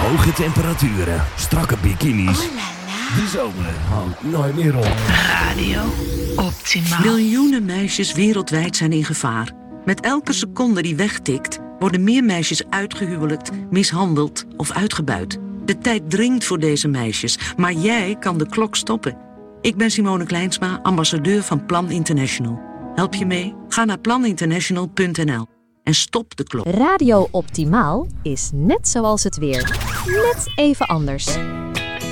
Hoge temperaturen, strakke bikinis. De zomer houdt nooit meer op. Radio Optimaal. Miljoenen meisjes wereldwijd zijn in gevaar. Met elke seconde die wegtikt, worden meer meisjes uitgehuwelijkt, mishandeld of uitgebuit. De tijd dringt voor deze meisjes, maar jij kan de klok stoppen. Ik ben Simone Kleinsma, ambassadeur van Plan International. Help je mee? Ga naar planinternational.nl en stop de klok. Radio Optimaal is net zoals het weer. Net even anders.